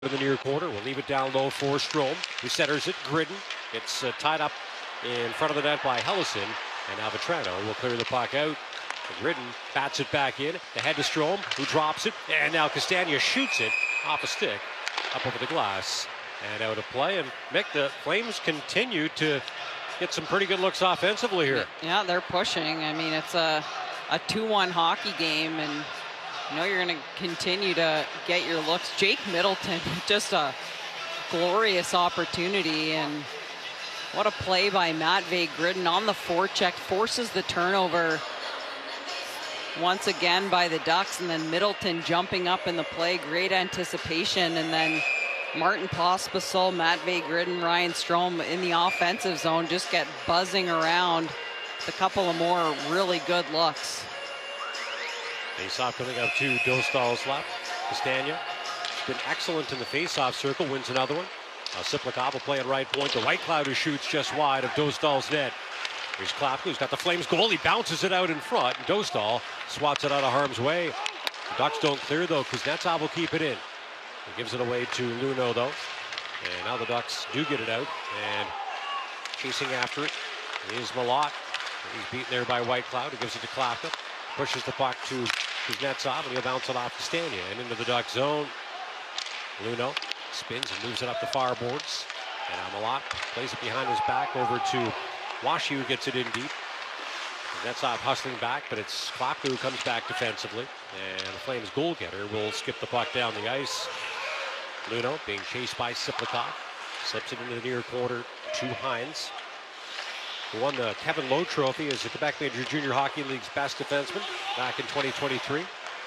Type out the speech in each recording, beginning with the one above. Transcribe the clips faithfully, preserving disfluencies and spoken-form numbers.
In the near corner, we'll leave it down low for Strome, who centers it. Gridden. It's uh, tied up in front of the net by Hellison, and now Vetrano will clear the puck out. Gridden bats it back in. The head to Strome, who drops it, and now Castagna shoots it off a stick, up over the glass, and out of play. And Mick, the Flames continue to get some pretty good looks offensively here. Yeah, they're pushing. I mean, it's a a two one hockey game, and you know you're going to continue to get your looks. Jake Middleton, just a glorious opportunity, and what a play by Matvei Gridden on the forecheck, forces the turnover once again by the Ducks, and then Middleton jumping up in the play, great anticipation, and then Martin Pospisil, Matvei Gridden, Ryan Strome in the offensive zone just get buzzing around with a couple of more really good looks. Face-off coming up to Dostal's left. Castagna has been excellent in the face-off circle, wins another one. Now Siplikov will play at right point. The Whitecloud who shoots just wide of Dostal's net. Here's Klapka, who's got the Flames goal. He bounces it out in front. And Dostal swats it out of harm's way. The Ducks don't clear, though. Kuznetsov will keep it in. He gives it away to Luno, though. And now the Ducks do get it out. And chasing after it is Malott. He's beaten there by Whitecloud. He gives it to Klapka. Pushes the puck to Kuznetsov, and he'll bounce it off Castagna and into the Duck zone. Luno spins and moves it up the far boards. And now Malott plays it behind his back over to Washi, who gets it in deep. Kuznetsov hustling back, but it's Klapka who comes back defensively. And the Flames goalgetter will skip the puck down the ice. Luno being chased by Siplikov. Slips it into the near corner to Hines, who won the Kevin Lowe Trophy as the Quebec Major Junior Hockey League's best defenseman back in twenty twenty-three.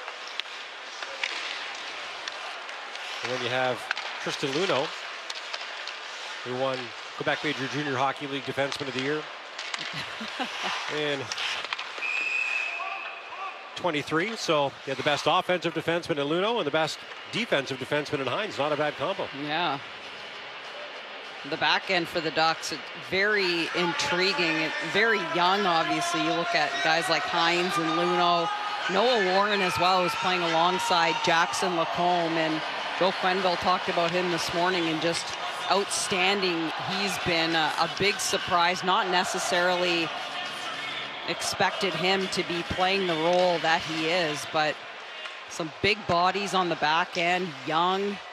And then you have Tristan Luno, who won Quebec Major Junior Hockey League Defenseman of the Year in twenty-three. So you had the best offensive defenseman in Luno and the best defensive defenseman in Hines. Not a bad combo. Yeah. The back end for the Ducks, it's very intriguing, very young, obviously. You look at guys like Hines and Luno. Noah Warren as well, who's playing alongside Jackson Lacombe, and Joe Quenneville talked about him this morning, and just outstanding. He's been a, a big surprise, not necessarily expected him to be playing the role that he is, but some big bodies on the back end, young.